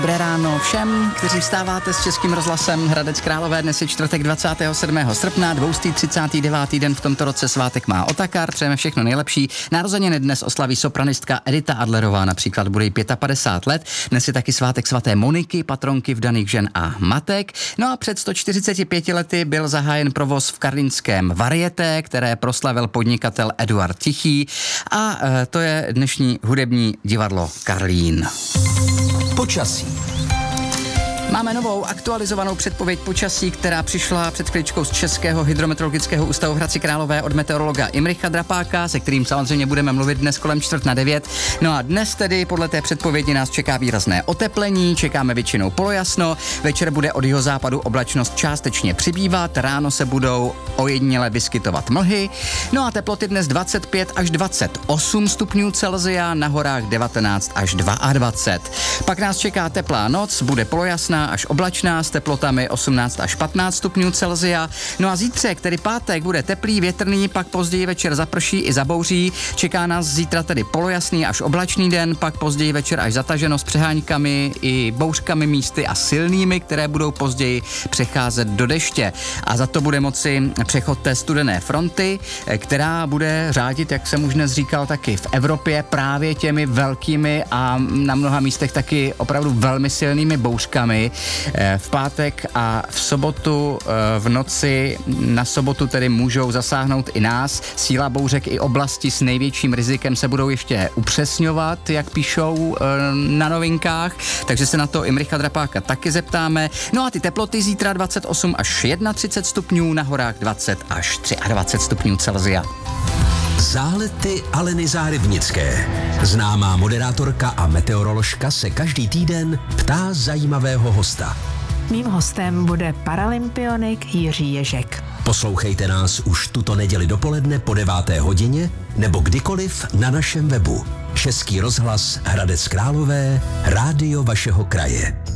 Dobré ráno všem, kteří vstáváte s Českým rozhlasem Hradec Králové. Dnes je čtvrtek 27. srpna, 239. den v tomto roce, svátek má Otakar, přejeme všechno nejlepší. Narozeniny dnes oslaví sopranistka Edita Adlerová, například bude jí 55 let. Dnes je taky svátek svaté Moniky, patronky vdaných žen a matek. No a před 145 lety byl zahájen provoz v karlínském Varieté, které proslavil podnikatel Eduard Tichý, a to je dnešní hudební divadlo Karlín. Počasí. Máme novou aktualizovanou předpověď počasí, která přišla před chvíličkou z Českého hydrometeorologického ústavu v Hradci Králové od meteorologa Imricha Drapáka, se kterým samozřejmě budeme mluvit dnes kolem 8:45. No a dnes tedy podle té předpovědi nás čeká výrazné oteplení, čekáme většinou polojasno, večer bude od jihozápadu oblačnost částečně přibývat, ráno se budou ojediněle vyskytovat mlhy, no a teploty dnes 25 až 28 stupňů Celsia, na horách 19 až 22. Pak nás čeká teplá noc, bude polojasná až oblačná s teplotami 18 až 15 stupňů Celsia. No a zítřek, tedy pátek, bude teplý, větrný, pak později večer zaprší i zabouří. Čeká nás zítra tedy polojasný až oblačný den, pak později večer až zataženo s přeháňkami i bouřkami místy a silnými, které budou později přecházet do deště. A za to bude moci přechod té studené fronty, která bude řádit, jak jsem už dnes říkal, taky v Evropě právě těmi velkými a na mnoha místech taky opravdu velmi silnými bouřkami. V pátek a v sobotu v noci na sobotu tedy můžou zasáhnout i nás. Síla bouřek i oblasti s největším rizikem se budou ještě upřesňovat, jak píšou na Novinkách, takže se na to Imricha Drapáka taky zeptáme. No a ty teploty zítra 28 až 31 stupňů, na horách 20 až 23 stupňů Celsia. Zálety Aleny Zárybnické. Známá moderátorka a meteoroložka se každý týden ptá zajímavého hosta. Mým hostem bude paralympionik Jiří Ježek. Poslouchejte nás už tuto neděli dopoledne po 9. hodině nebo kdykoliv na našem webu. Český rozhlas Hradec Králové, rádio vašeho kraje.